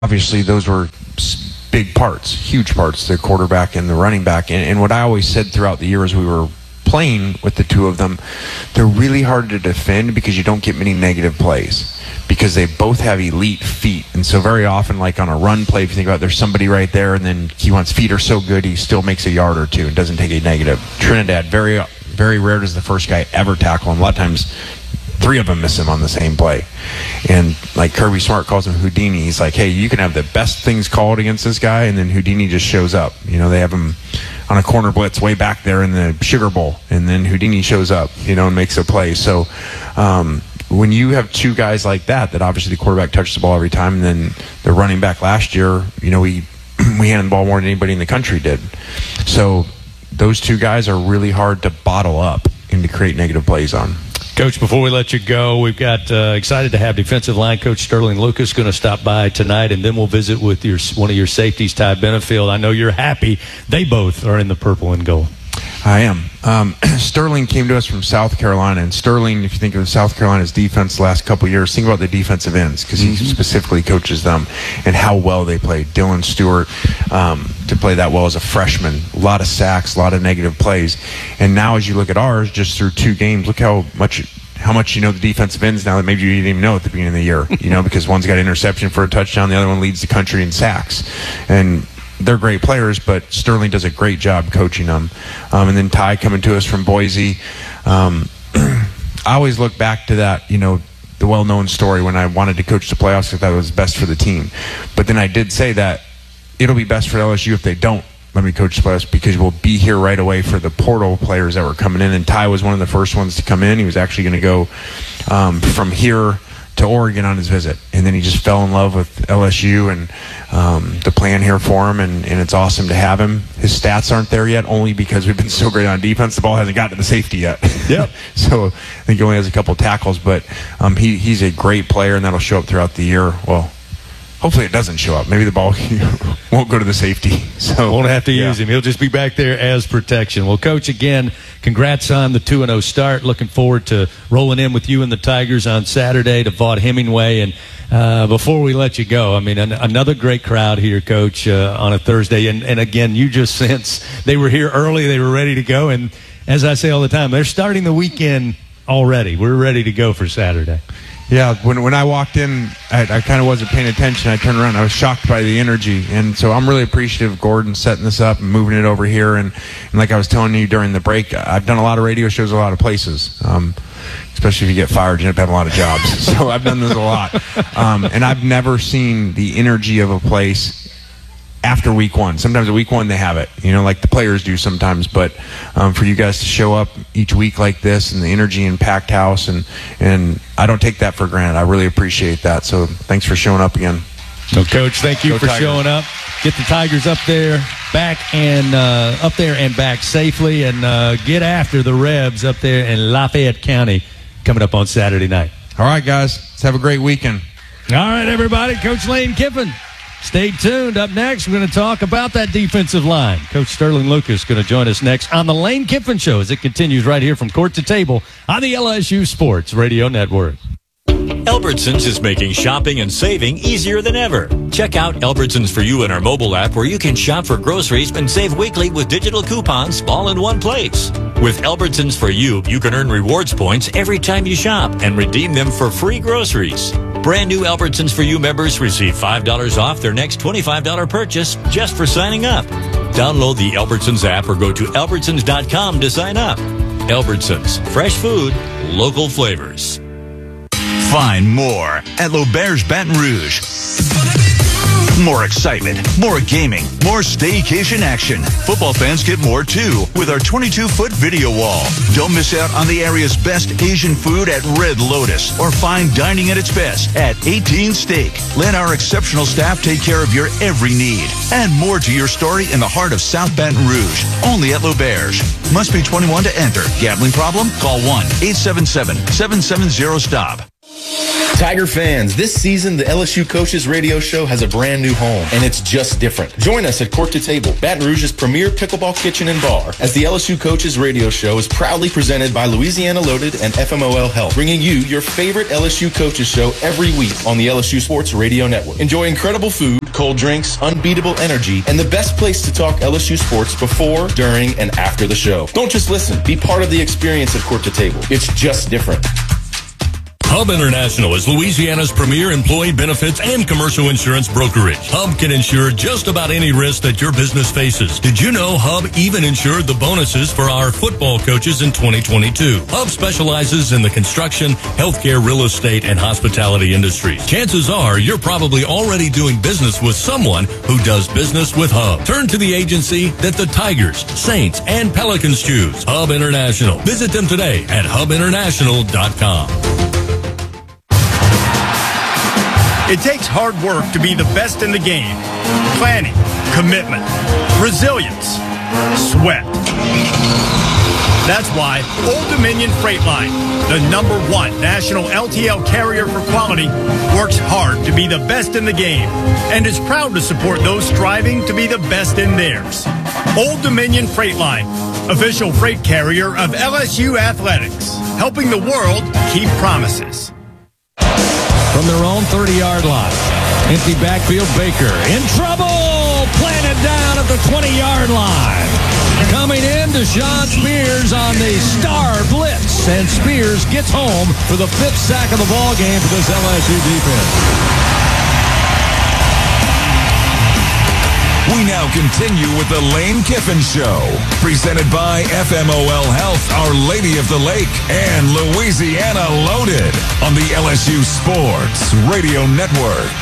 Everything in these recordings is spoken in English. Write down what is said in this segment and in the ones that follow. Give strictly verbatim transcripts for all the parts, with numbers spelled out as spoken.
obviously those were big parts, huge parts, the quarterback and the running back. And, and what I always said throughout the year as we were playing with the two of them, they're really hard to defend because you don't get many negative plays because they both have elite feet. And so very often, like on a run play, if you think about it, there's somebody right there and then Keywan's feet are so good he still makes a yard or two and doesn't take a negative. Trinidad, very very rare does the first guy ever tackle him. A lot of times three of them miss him on the same play. And like Kirby Smart calls him Houdini. He's like, hey, you can have the best things called against this guy, and then Houdini just shows up. You know, they have him on a corner blitz way back there in the Sugar Bowl, and then Houdini shows up, you know, and makes a play. So um, when you have two guys like that, that obviously the quarterback touches the ball every time, and then the running back last year, you know, we, we handed the ball more than anybody in the country did. So those two guys are really hard to bottle up and to create negative plays on. Coach, before we let you go, we've got uh, excited to have defensive line coach Sterling Lucas going to stop by tonight, and then we'll visit with your one of your safeties, Ty Benefield. I know you're happy. They both are in the purple and gold. I am. Um, Sterling came to us from South Carolina, and Sterling, if you think of South Carolina's defense the last couple of years, think about the defensive ends because he mm-hmm. specifically coaches them and how well they play. Dylan Stewart, um, to play that well as a freshman, a lot of sacks, a lot of negative plays. And now as you look at ours, just through two games, look how much how much you know the defensive ends now that maybe you didn't even know at the beginning of the year, you know, because one's got an interception for a touchdown, the other one leads the country in sacks. And they're great players, but Sterling does a great job coaching them. Um, and then Ty coming to us from Boise. Um, I always look back to that, you know, the well-known story when I wanted to coach the playoffs because that was best for the team. But then I did say that it'll be best for L S U if they don't let me coach the playoffs because we'll be here right away for the portal players that were coming in. And Ty was one of the first ones to come in. He was actually going to go um, from here to Oregon on his visit, and then he just fell in love with L S U and um, the plan here for him, and, and it's awesome to have him. His stats aren't there yet, only because we've been so great on defense. The ball hasn't gotten to the safety yet. Yep. So I think he only has a couple tackles, but um, he he's a great player, and that'll show up throughout the year. Well, hopefully it doesn't show up. Maybe the ball won't go to the safety. So won't have to yeah. use him. He'll just be back there as protection. Well, Coach, again, congrats on the two and oh start. Looking forward to rolling in with you and the Tigers on Saturday to Vaught Hemingway. And uh, before we let you go, I mean, an- another great crowd here, Coach, uh, on a Thursday. And, and again, you just sense they were here early. They were ready to go. And as I say all the time, they're starting the weekend already. We're ready to go for Saturday. Yeah, when when I walked in, I, I kind of wasn't paying attention. I turned around. I was shocked by the energy. And so I'm really appreciative of Gordon setting this up and moving it over here. And, and like I was telling you during the break, I've done a lot of radio shows a lot of places, um, especially if you get fired, you end up having a lot of jobs. So I've done this a lot. Um, and I've never seen the energy of a place after week one. Sometimes at week one they have it, you know, like the players do sometimes. But um, for you guys to show up each week like this and the energy in packed house, and and I don't take that for granted. I really appreciate that. So thanks for showing up again. So, Coach, thank you Go for Tigers. showing up. Get the Tigers up there, back and uh, up there and back safely, and uh, get after the Rebs up there in Lafayette County coming up on Saturday night. All right, guys, let's have a great weekend. All right, everybody. Coach Lane Kiffin. Stay tuned. Up next, we're going to talk about that defensive line. Coach Sterling Lucas is going to join us next on the Lane Kiffin Show as it continues right here from court to table on the L S U Sports Radio Network. Albertsons is making shopping and saving easier than ever. Check out Albertsons For You in our mobile app where you can shop for groceries and save weekly with digital coupons all in one place. With Albertsons For You, you can earn rewards points every time you shop and redeem them for free groceries. Brand new Albertsons For You members receive five dollars off their next twenty-five dollars purchase just for signing up. Download the Albertsons app or go to albertsons dot com to sign up. Albertsons, fresh food, local flavors. Find more at L'Auberge Baton Rouge. More excitement, more gaming, more staycation action. Football fans get more too with our twenty-two foot video wall. Don't miss out on the area's best Asian food at Red Lotus or fine dining at its best at eighteen Steak. Let our exceptional staff take care of your every need. Add more to your story in the heart of South Baton Rouge. Only at L'Auberge. Must be twenty-one to enter. Gambling problem? Call one eight seven seven, seven seven zero, STOP. Tiger fans, this season the L S U Coaches Radio Show has a brand new home, and it's just different. Join us at Court to Table, Baton Rouge's premier pickleball kitchen and bar, as the L S U Coaches Radio Show is proudly presented by Louisiana Loaded and F M O L Health, bringing you your favorite L S U Coaches show every week on the L S U Sports Radio Network. Enjoy incredible food, cold drinks, unbeatable energy, and the best place to talk L S U sports before, during, and after the show. Don't just listen. Be part of the experience at Court to Table. It's just different. Hub International is Louisiana's premier employee benefits and commercial insurance brokerage. Hub can insure just about any risk that your business faces. Did you know Hub even insured the bonuses for our football coaches in twenty twenty-two? Hub specializes in the construction, healthcare, real estate, and hospitality industries. Chances are you're probably already doing business with someone who does business with Hub. Turn to the agency that the Tigers, Saints, and Pelicans choose. Hub International. Visit them today at hub international dot com. It takes hard work to be the best in the game. Planning, commitment, resilience, sweat. That's why Old Dominion Freight Line, the number one national L T L carrier for quality, works hard to be the best in the game and is proud to support those striving to be the best in theirs. Old Dominion Freight Line, official freight carrier of L S U Athletics, helping the world keep promises. From their own thirty-yard line. Empty backfield, Baker in trouble. Planted down at the twenty-yard line. Coming in, Deshaun Spears on the star blitz. And Spears gets home for the fifth sack of the ball game for this L S U defense. We now continue with the Lane Kiffin Show, presented by F M O L Health, Our Lady of the Lake, and Louisiana Loaded on the L S U Sports Radio Network.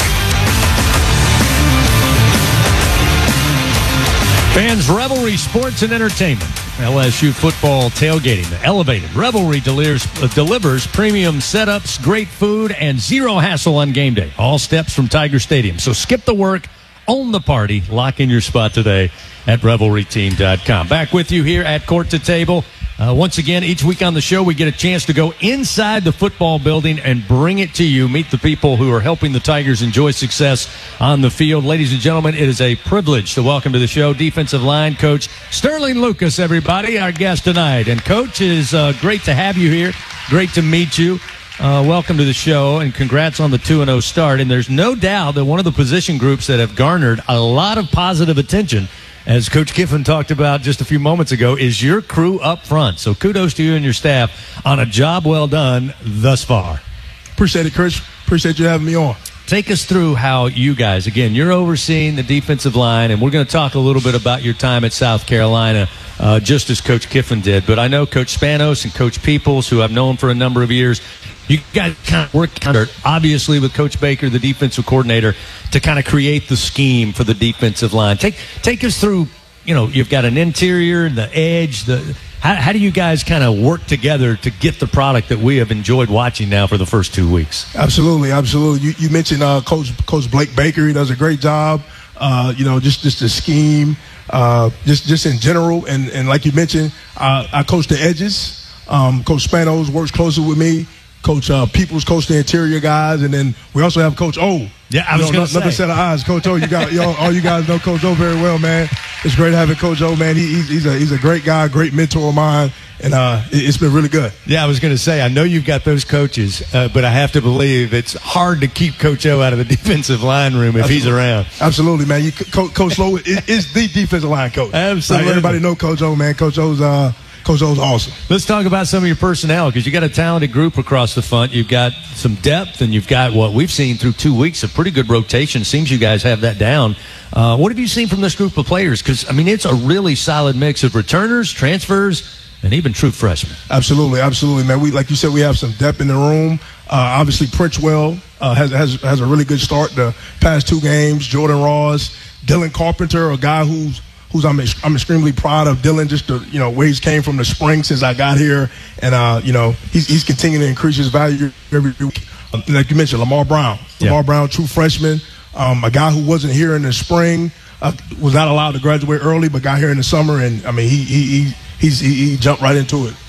Fans, Revelry Sports and Entertainment. L S U football tailgating. The elevated Revelry delivers, uh, delivers premium setups, great food, and zero hassle on game day. All steps from Tiger Stadium. So skip the work. Own the party. Lock in your spot today at revelry team dot com. Back with you here at Court to Table. Uh, once again, each week on the show, we get a chance to go inside the football building and bring it to you. Meet the people who are helping the Tigers enjoy success on the field. Ladies and gentlemen, it is a privilege to welcome to the show defensive line coach Sterling Lucas, everybody, our guest tonight. And, Coach, it is uh, great to have you here. Great to meet you. Uh, welcome to the show, and congrats on the two and oh start. And there's no doubt that one of the position groups that have garnered a lot of positive attention, as Coach Kiffin talked about just a few moments ago, is your crew up front. So kudos to you and your staff on a job well done thus far. Appreciate it, Chris. Appreciate you having me on. Take us through how you guys, again, you're overseeing the defensive line, and we're going to talk a little bit about your time at South Carolina, uh, just as Coach Kiffin did. But I know Coach Spanos and Coach Peoples, who I've known for a number of years, you guys kind of work under, obviously, with Coach Baker, the defensive coordinator, to kind of create the scheme for the defensive line. Take take us through, you know, you've got an interior, the edge, the how, how do you guys kind of work together to get the product that we have enjoyed watching now for the first two weeks? Absolutely, absolutely. You, you mentioned uh, Coach Coach Blake Baker. He does a great job. Uh, you know, just just the scheme, uh, just just in general, and and like you mentioned, uh, I coach the edges. Um, Coach Spanos works closely with me. Coach uh, Peoples coach the interior guys, and then we also have Coach O. Yeah, I was you know, going to say. Another set of eyes. Coach O, you got you know, all you guys know Coach O very well, man. It's great having Coach O, man. He, he's, he's a he's a great guy, great mentor of mine, and uh, it, it's been really good. Yeah, I was going to say, I know you've got those coaches, uh, but I have to believe it's hard to keep Coach O out of the defensive line room if Absolutely. he's around. Absolutely, man. You, Co- Coach Lowe is, is the defensive line coach. Absolutely. Like, everybody know Coach O, man. Coach O's uh, Coach O's awesome. Let's talk about some of your personnel, because you got a talented group across the front. You've got some depth, and you've got what we've seen through two weeks, a pretty good rotation. Seems you guys have that down. Uh, what have you seen from this group of players? Because, I mean, it's a really solid mix of returners, transfers, and even true freshmen. Absolutely, absolutely, man. We, like you said, we have some depth in the room. Uh, obviously, Pritchwell uh, has, has has a really good start the past two games. Jordan Ross, Dylan Carpenter, a guy who's who's I'm I'm extremely proud of. Dylan, just the you know where he's came from the spring since I got here, and uh, you know he's he's continuing to increase his value every week. Um, like you mentioned, Lamar Brown, Yeah. Lamar Brown, true freshman, um, a guy who wasn't here in the spring, uh, was not allowed to graduate early, but got here in the summer, and I mean he he he he's, he, he jumped right into it.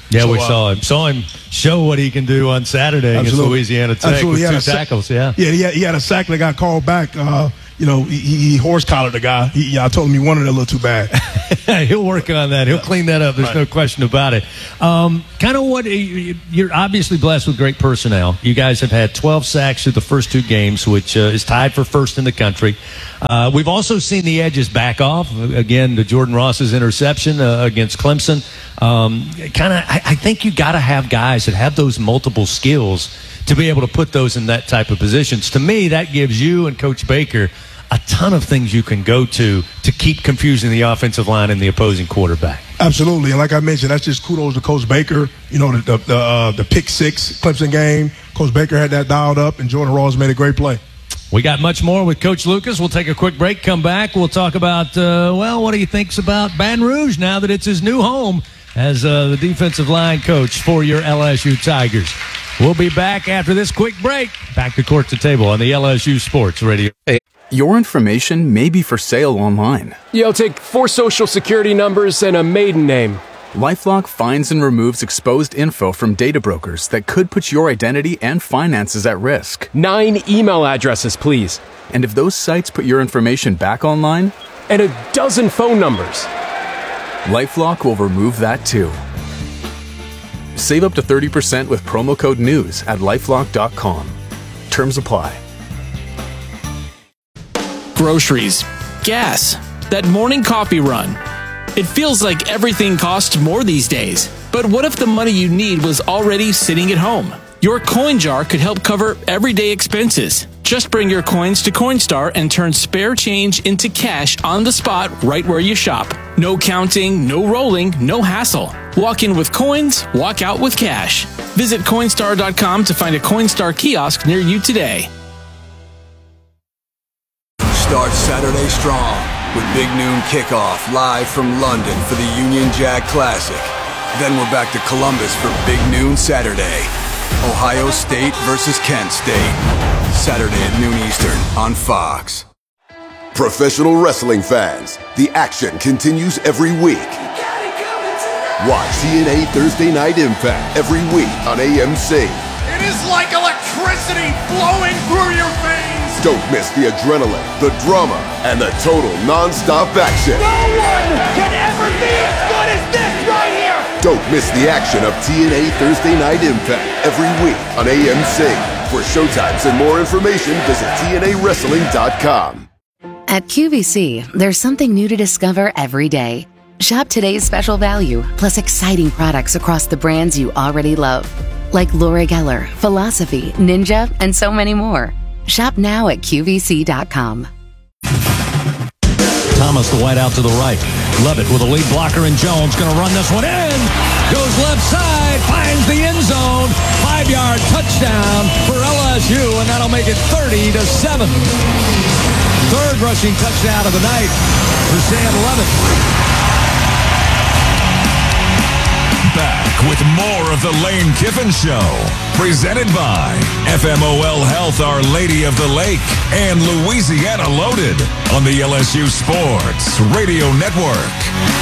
Yeah, So, we uh, saw him. Saw him show what he can do on Saturday against Absolutely. Louisiana Tech Absolutely. with He had two a sa- tackles. Yeah. Yeah, he had, he had a sack that got called back. Uh, you know, he, he horse collared the guy. He, yeah, I told him he wanted it a little too bad. He'll work on that. He'll clean that up. There's Right. no question about it. Um, kind of what you're obviously blessed with great personnel. You guys have had twelve sacks through the first two games, which uh, is tied for first in the country. Uh, we've also seen the edges back off. Again, the Jordan Ross's interception uh, against Clemson. Um, kind of, I, I think you got to have guys that have those multiple skills to be able to put those in that type of positions. To me, that gives you and Coach Baker a ton of things you can go to to keep confusing the offensive line and the opposing quarterback. Absolutely, and like I mentioned, that's just kudos to Coach Baker. You know, the the the, uh, the pick six Clemson game, Coach Baker had that dialed up, and Jordan Ross made a great play. We got much more with Coach Lucas. We'll take a quick break, come back. We'll talk about, uh, well, what he thinks about Baton Rouge now that it's his new home as uh, the defensive line coach for your L S U Tigers. We'll be back after this quick break. Back to Court to Table on the L S U Sports Radio. Your information may be for sale online. Yeah, I'll take four social security numbers and a maiden name. LifeLock finds and removes exposed info from data brokers that could put your identity and finances at risk. Nine email addresses, please. And if those sites put your information back online? And a dozen phone numbers. LifeLock will remove that too. Save up to thirty percent with promo code NEWS at lifelock dot com. Terms apply. Groceries, gas, that morning coffee run. It feels like everything costs more these days. But what if the money you need was already sitting at home? Your coin jar could help cover everyday expenses. Just bring your coins to Coinstar and turn spare change into cash on the spot right where you shop. No counting, no rolling, no hassle. Walk in with coins, walk out with cash. Visit Coinstar dot com to find a Coinstar kiosk near you today. Start Saturday strong with Big Noon Kickoff live from London for the Union Jack Classic. Then we're back to Columbus for Big Noon Saturday. Ohio State versus Kent State. Saturday at noon Eastern on Fox. Professional wrestling fans, the action continues every week. Watch T N A Thursday Night Impact every week on A M C. It is like electricity flowing through your veins. Don't miss the adrenaline, the drama, and the total non-stop action. No one can ever be as good as this right here. Don't miss the action of T N A Thursday Night Impact every week on A M C. For showtimes and more information, visit T N A wrestling dot com. At Q V C, there's something new to discover every day. Shop today's special value, plus exciting products across the brands you already love. Like Laura Geller, Philosophy, Ninja, and so many more. Shop now at Q V C dot com. Thomas, the wide out to the right. Levitt with a lead blocker, and Jones going to run this one in. Goes left side, finds the end zone. Five-yard touchdown for L S U, and that'll make it thirty to seven. Third rushing touchdown of the night for Sam Levitt. Back with more of the Lane Kiffin Show, presented by F M O L Health, Our Lady of the Lake, and Louisiana Loaded on the L S U Sports Radio Network.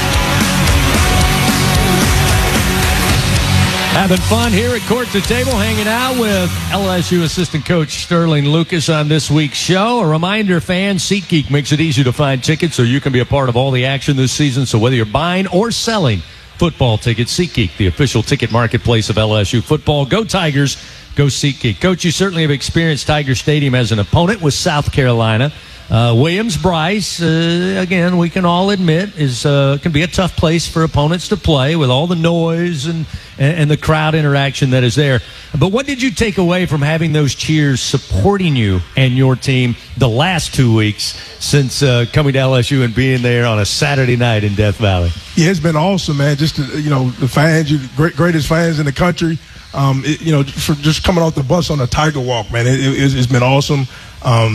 Having fun here at Court to Table, hanging out with L S U assistant coach Sterling Lucas on this week's show. A reminder, fans, SeatGeek makes it easy to find tickets so you can be a part of all the action this season. So whether you're buying or selling football tickets, SeatGeek, the official ticket marketplace of L S U football. Go Tigers, go SeatGeek. Coach, you certainly have experienced Tiger Stadium as an opponent with South Carolina. Uh, Williams-Brice, uh, again, we can all admit, is uh, can be a tough place for opponents to play with all the noise and, and, and the crowd interaction that is there. But what did you take away from having those cheers supporting you and your team the last two weeks since uh, coming to L S U and being there on a Saturday night in Death Valley? Yeah, it's been awesome, man. Just, to, you know, the fans, you great, greatest fans in the country. Um, it, you know, for just coming off the bus on the Tiger Walk, man, it, it, it's been awesome. Um,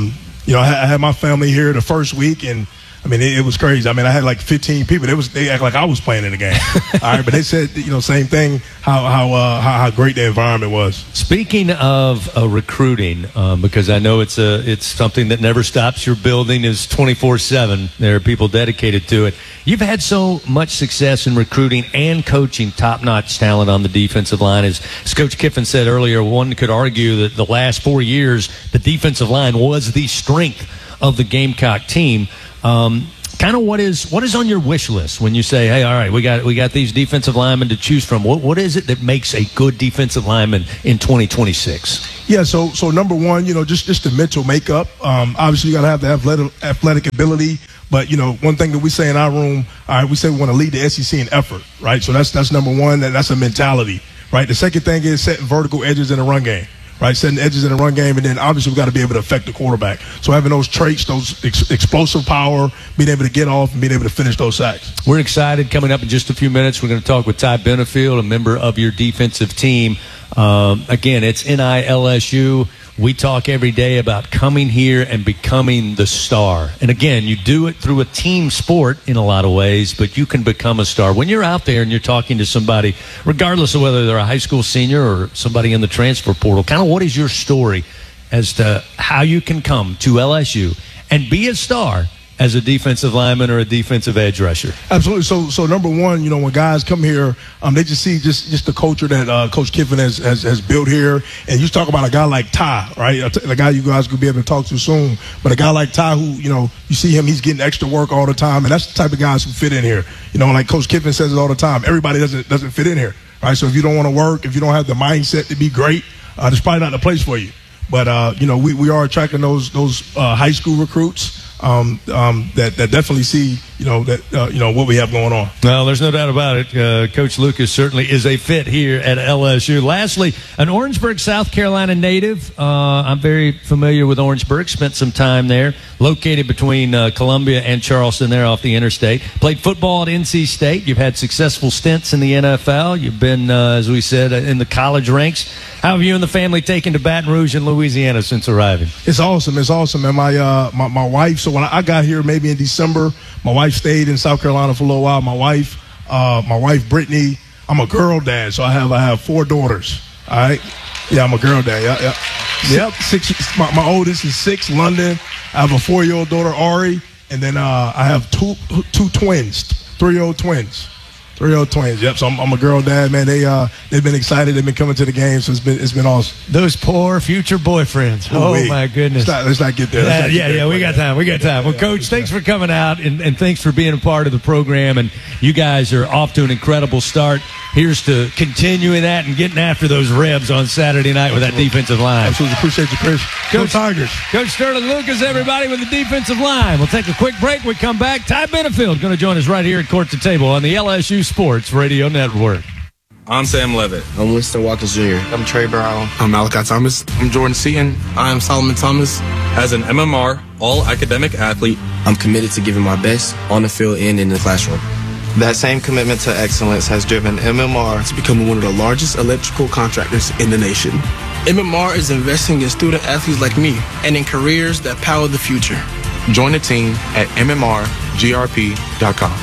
you know, I had, I had my family here the first week, and I mean, it, it was crazy. I mean, I had like fifteen people. They was they act like I was playing in the game. All right, but they said, you know, same thing. How how uh, how, how great the environment was. Speaking of uh, recruiting, um, because I know it's a it's something that never stops. Your building is twenty-four seven. There are people dedicated to it. You've had so much success in recruiting and coaching top-notch talent on the defensive line. As, as Coach Kiffin said earlier, one could argue that the last four years, the defensive line was the strength of the Gamecock team. Um, kind of what is what is on your wish list when you say, hey, all right, we got we got these defensive linemen to choose from. What what is it that makes a good defensive lineman in twenty twenty-six? Yeah, so so number one, you know, just just the mental makeup. Um, obviously, you got to have the athletic athletic ability. But you know, one thing that we say in our room, all right, we say we want to lead the S E C in effort, right? So that's that's number one. That, that's a mentality, right? The second thing is setting vertical edges in the run game. Right, setting edges in the run game, and then obviously we've got to be able to affect the quarterback. So having those traits, those ex- explosive power, being able to get off and being able to finish those sacks. We're excited. Coming up in just a few minutes, we're going to talk with Ty Benefield, a member of your defensive team. Um, again, it's N I L S U. We talk every day about coming here and becoming the star. And again, you do it through a team sport in a lot of ways, but you can become a star. When you're out there and you're talking to somebody, regardless of whether they're a high school senior or somebody in the transfer portal, kind of what is your story as to how you can come to L S U and be a star as a defensive lineman or a defensive edge rusher? Absolutely. So, so number one, you know, when guys come here, um, they just see just, just the culture that uh, Coach Kiffin has, has has built here. And you talk about a guy like Ty, right? A, a guy you guys could be able to talk to soon. But a guy like Ty, who, you know, you see him, he's getting extra work all the time, and that's the type of guys who fit in here. You know, like Coach Kiffin says it all the time. Everybody doesn't doesn't fit in here, right? So if you don't want to work, if you don't have the mindset to be great, uh, it's probably not the place for you. But uh, you know, we, we are attracting those those uh, high school recruits. Um, um, that, that definitely see, you know, that uh, you know what we have going on. Well, there's no doubt about it. Uh, Coach Lucas certainly is a fit here at L S U. Lastly, an Orangeburg, South Carolina native. Uh, I'm very familiar with Orangeburg. Spent some time there. Located between uh, Columbia and Charleston there off the interstate. Played football at N C State. You've had successful stints in the N F L. You've been, uh, as we said, in the college ranks. How have you and the family taken to Baton Rouge in Louisiana since arriving? It's awesome. It's awesome. And my, uh, my, my wife, so when I got here maybe in December, my wife stayed in South Carolina for a little while. My wife, uh, my wife, Brittany, I'm a girl dad, so I have I have four daughters. All right? Yeah, I'm a girl dad. Yeah, yeah. Yep. Six. My, my oldest is six, London. I have a four-year-old daughter, Ari, and then uh, I have two two twins, three-year-old twins. Three-year-old twins. Yep. So I'm, I'm a girl dad, man. They uh they've been excited. They've been coming to the game, so it's been it's been awesome. Those poor future boyfriends. Ooh, oh wait. my goodness. Let's not, let's not get there. Yeah, not yeah, get yeah. We got time. We got time. Well, Coach, thanks for coming out and, and thanks for being a part of the program. And you guys are off to an incredible start. Here's to continuing that and getting after those Rebs on Saturday night with that defensive line. Absolutely. Appreciate you, Chris. Coach Go Tigers. Coach Sterling Lucas, everybody, with the defensive line. We'll take a quick break. We come back. Ty Benefield going to join us right here at Court to Table on the L S U Sports Radio Network. I'm Sam Levitt. I'm Winston Watkins Junior I'm Trey Brown. I'm Malachi Thomas. I'm Jordan Seaton. I am Solomon Thomas. As an M M R, all-academic athlete, I'm committed to giving my best on the field and in the classroom. That same commitment to excellence has driven M M R to become one of the largest electrical contractors in the nation. M M R is investing in student athletes like me and in careers that power the future. Join the team at M M R G R P dot com.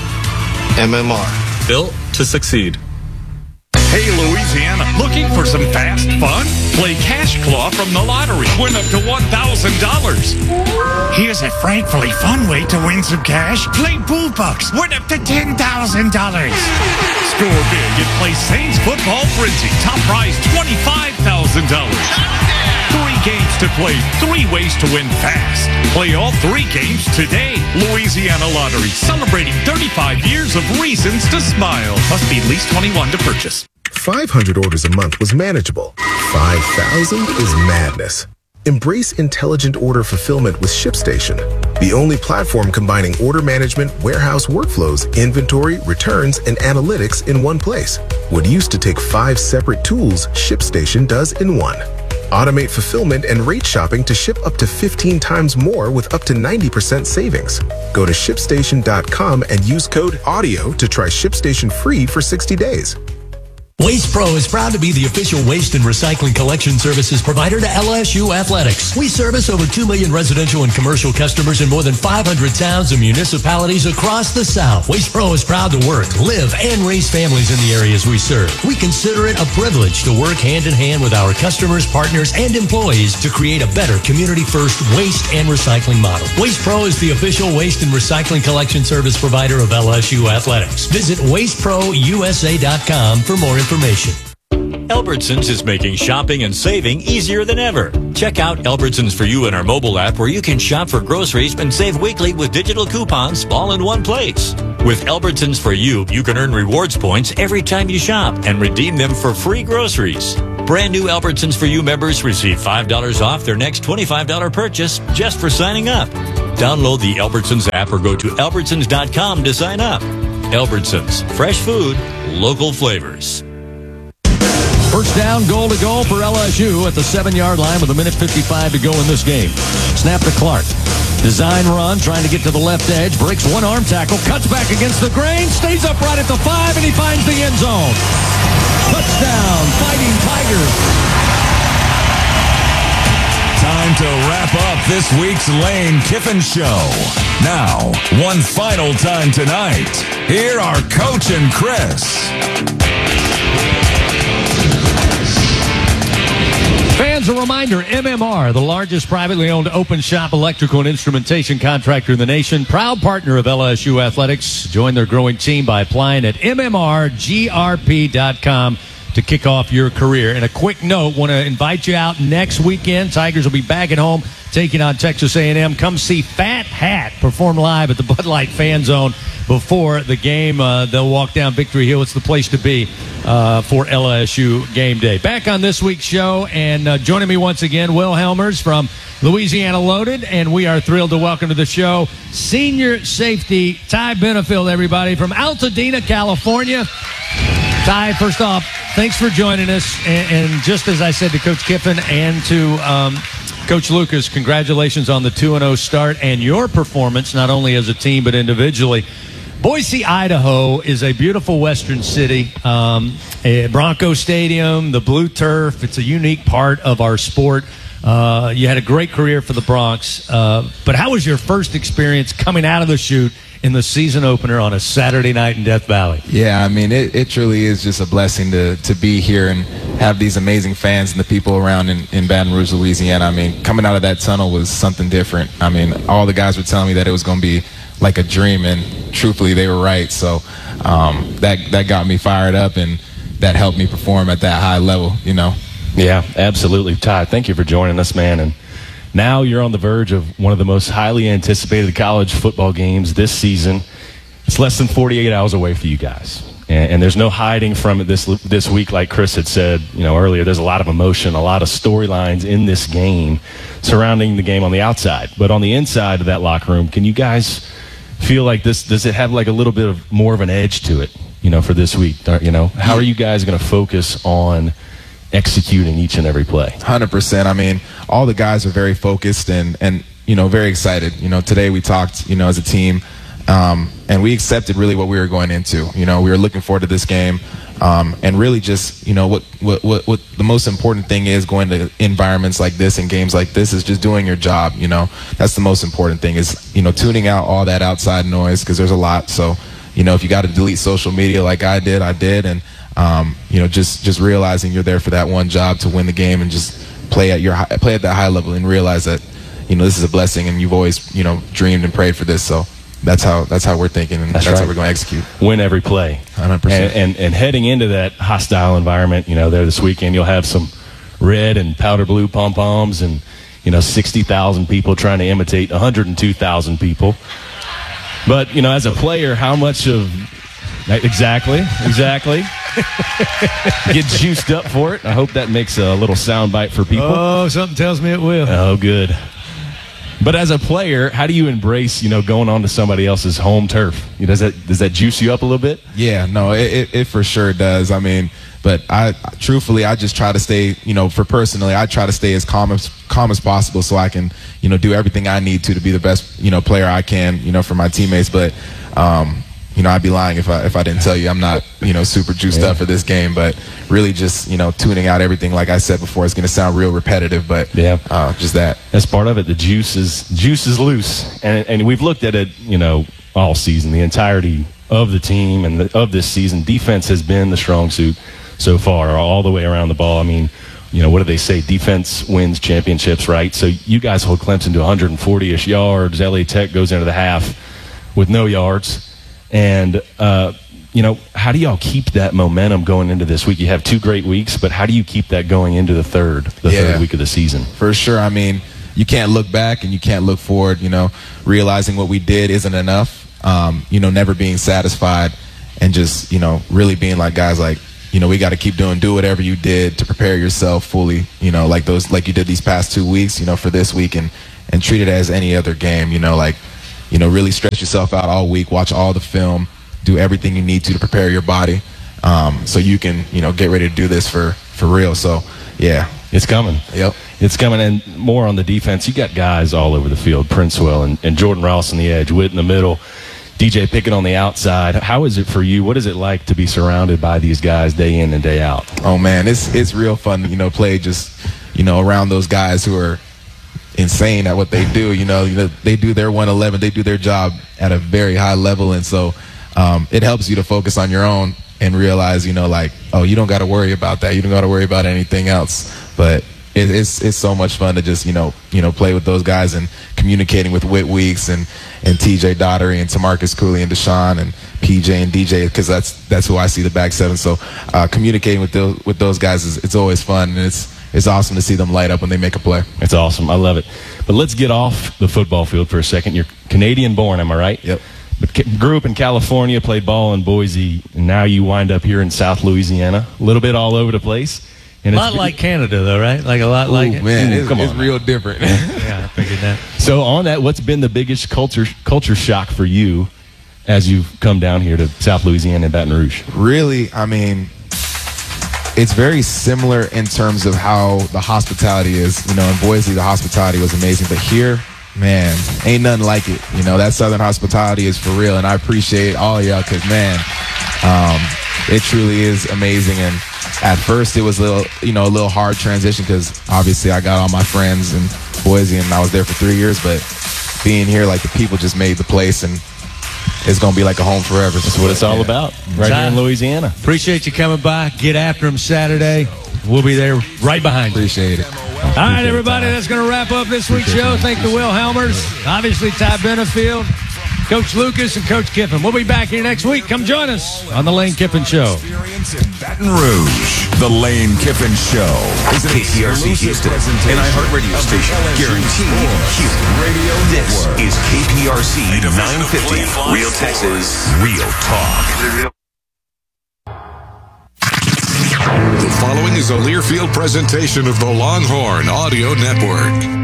M M R. Built to succeed. Hey, Louisiana, looking for some fast fun? Play Cash Claw from the lottery. Win up to one thousand dollars. Here's a frankly fun way to win some cash. Play Bull Bucks. Win up to ten thousand dollars. Score big and play Saints Football Frenzy. Top prize twenty-five thousand dollars. Three games to play, three ways to win fast. Play all three games today. Louisiana Lottery, celebrating thirty-five years of reasons to smile. Must be at least twenty-one to purchase. five hundred orders a month was manageable. five thousand is madness. Embrace intelligent order fulfillment with ShipStation, the only platform combining order management, warehouse workflows, inventory, returns, and analytics in one place. What used to take five separate tools, ShipStation does in one. Automate fulfillment and rate shopping to ship up to fifteen times more with up to ninety percent savings. Go to ship station dot com and use code AUDIO to try ShipStation free for sixty days. Waste Pro is proud to be the official waste and recycling collection services provider to L S U Athletics. We service over two million residential and commercial customers in more than five hundred towns and municipalities across the South. Waste Pro is proud to work, live, and raise families in the areas we serve. We consider it a privilege to work hand in hand with our customers, partners, and employees to create a better community-first waste and recycling model. Waste Pro is the official waste and recycling collection service provider of L S U Athletics. Visit waste pro u s a dot com for more information. Information. Albertsons is making shopping and saving easier than ever. Check out Albertsons For You in our mobile app where you can shop for groceries and save weekly with digital coupons all in one place. With Albertsons For You, you can earn rewards points every time you shop and redeem them for free groceries. Brand new Albertsons For You members receive five dollars off their next twenty-five dollars purchase just for signing up. Download the Albertsons app or go to albertsons dot com to sign up. Albertsons, fresh food, local flavors. First down, goal to goal for L S U at the seven-yard line with a minute fifty-five to go in this game. Snap to Clark. Design run, trying to get to the left edge. Breaks one arm tackle, cuts back against the grain, stays upright at the five, and he finds the end zone. Touchdown, Fighting Tigers. Time to wrap up this week's Lane Kiffin Show. Now, one final time tonight, here are Coach and Chris. Fans, a reminder, M M R, the largest privately owned open shop electrical and instrumentation contractor in the nation, proud partner of L S U Athletics. Join their growing team by applying at m m r g r p dot com to kick off your career. And a quick note, want to invite you out next weekend. Tigers will be back at home taking on Texas A and M. Come see Fat Hat perform live at the Bud Light Fan Zone before the game. Uh, they'll walk down Victory Hill. It's the place to be uh, for L S U game day. Back on this week's show, and uh, joining me once again, Will Helmers from Louisiana Loaded, and we are thrilled to welcome to the show senior safety Ty Benefield, everybody, from Altadena, California. Ty, first off, thanks for joining us. And, and just as I said to Coach Kiffin and to um, Coach Lucas, congratulations on the two and oh start and your performance, not only as a team but individually. Boise, Idaho is a beautiful western city. Um, a Bronco Stadium, the blue turf. It's a unique part of our sport. Uh, you had a great career for the Bronx. Uh, but how was your first experience coming out of the chute in the season opener on a Saturday night in Death Valley? Yeah, I mean, it, it truly is just a blessing to, to be here and have these amazing fans and the people around in, in Baton Rouge, Louisiana. I mean, coming out of that tunnel was something different. I mean, all the guys were telling me that it was going to be like a dream, and truthfully, they were right. So um, that, that got me fired up, and that helped me perform at that high level, you know. Yeah, absolutely. Ty, thank you for joining us, man. And now you're on the verge of one of the most highly anticipated college football games this season. It's less than forty-eight hours away for you guys. And, and there's no hiding from it this this week, like Chris had said, you know, earlier. There's a lot of emotion, a lot of storylines in this game surrounding the game on the outside. But on the inside of that locker room, can you guys feel like this, does it have like a little bit of more of an edge to it, you know, for this week? You know, how are you guys going to focus on executing each and every play? one hundred percent. I mean, all the guys are very focused and, and you know, very excited. You know, today we talked, you know, as a team, um, and we accepted really what we were going into. You know, we were looking forward to this game, um, and really just, you know, what, what, what, what the most important thing is going to environments like this and games like this is just doing your job. You know, that's the most important thing is, you know, tuning out all that outside noise, because there's a lot. So, you know, if you got to delete social media like I did, I did. And, Um, you know, just, just realizing you're there for that one job to win the game and just play at your high, play at that high level and realize that, you know, this is a blessing and you've always, you know, dreamed and prayed for this. So that's how that's how we're thinking, and that's, that's right. how we're going to execute. Win every play. one hundred percent. And, and and heading into that hostile environment, you know, there this weekend you'll have some red and powder blue pom poms and, you know, sixty thousand people trying to imitate one hundred two thousand people. But you know, as a player, how much of Exactly, exactly. Get juiced up for it. I hope that makes a little soundbite for people. Oh, something tells me it will. Oh, good. But as a player, how do you embrace, you know, going on to somebody else's home turf? You know, does that does that juice you up a little bit? Yeah, no, it, it, it for sure does. I mean, but I truthfully, I just try to stay, you know, for personally, I try to stay as calm as calm as possible so I can, you know, do everything I need to to be the best, you know, player I can, you know, for my teammates. But um, you know, I'd be lying if I if I didn't tell you I'm not, you know, super juiced Yeah. up for this game. But really, just you know, tuning out everything. Like I said before, it's going to sound real repetitive, but Yeah. uh, just that. That's part of it. The juice is juice is loose, and and we've looked at it, you know, all season, the entirety of the team and the, of this season. Defense has been the strong suit so far, all the way around the ball. I mean, you know, what do they say? Defense wins championships, right? So you guys hold Clemson to one hundred forty-ish yards. L A Tech goes into the half with no yards, and uh, you know, how do y'all keep that momentum going into this week? You have two great weeks, but how do you keep that going into the third, the Yeah. third week of the season? For sure. I mean, you can't look back and you can't look forward, you know, realizing what we did isn't enough, um, you know, never being satisfied and just, you know, really being like guys like, you know, we got to keep doing, do whatever you did to prepare yourself fully, you know, like those, like you did these past two weeks, you know, for this week and, and treat it as any other game, you know, like, you know, really stretch yourself out all week, watch all the film, do everything you need to to prepare your body um, so you can, you know, get ready to do this for, for real. So, yeah. It's coming. Yep. It's coming. And more on the defense. You got guys all over the field. Princewell and, and Jordan Ross on the edge, Witt in the middle, D J Pickett on the outside. How is it for you? What is it like to be surrounded by these guys day in and day out? Oh, man, it's it's real fun, you know, play just, you know, around those guys who are insane at what they do. You know, you know they do their one eleven. They do their job at a very high level. And so um, it helps you to focus on your own and realize, you know, like, oh, you don't got to worry about that. You don't got to worry about anything else. But it, it's it's so much fun to just, you know, you know, play with those guys and communicating with Whit Weeks and, and T J Daugherty and Tamarcus Cooley and Deshaun and P J and D J, because that's that's who I see the back seven. So uh, communicating with those with those guys is it's always fun, and it's it's awesome to see them light up when they make a play. It's awesome. I love it. But let's get off the football field for a second. You're Canadian born, am I right? Yep. But ca- grew up in California, played ball in Boise, and now you wind up here in South Louisiana, a little bit all over the place. And A lot like Canada, though, right? Like a lot Ooh, like it. man, Ooh, it's, come it's on real different. Yeah, I figured that. So on that, what's been the biggest culture culture shock for you as you've come down here to South Louisiana and Baton Rouge? Really, I mean, it's very similar in terms of how the hospitality is. You know, in Boise, the hospitality was amazing, but here, man, ain't nothing like it. You know, that Southern hospitality is for real, and I appreciate all of y'all because, man, um, it truly is amazing. And at first, it was a little, you know, a little hard transition because obviously I got all my friends in Boise, and I was there for three years. But being here, like the people just made the place, and it's gonna be like a home forever. That's what it's all Yeah. about, right here in Louisiana. Appreciate you coming by. Get after them Saturday. We'll be there right behind you. Appreciate it. All right, everybody, that's going to wrap up this week's show. Thank the Wilhelmers, obviously Ty Benefield, Coach Lucas, and Coach Kiffin. We'll be back here next week. Come join us on the Lane Kiffin Show. Experience in Baton Rouge. The Lane Kiffin Show is an K P R C Houston, an iHeartRadio station, guaranteed Houston. Radio this is K P R C nine fifty, Real Texas, Real Talk. The following is a Learfield presentation of the Longhorn Audio Network.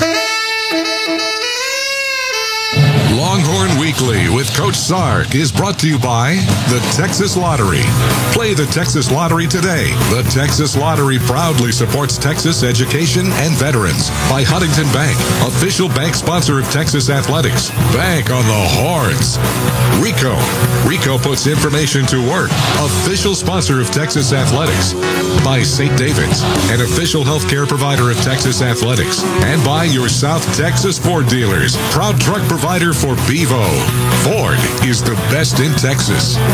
Longhorn Weekly with Coach Sark is brought to you by the Texas Lottery. Play the Texas Lottery today. The Texas Lottery proudly supports Texas education and veterans. By Huntington Bank, official bank sponsor of Texas Athletics. Bank on the Horns. Rico. Rico puts information to work. Official sponsor of Texas Athletics. By Saint David's, an official healthcare provider of Texas Athletics. And by your South Texas Ford dealers, proud truck provider for Bevo. Ford is the best in Texas.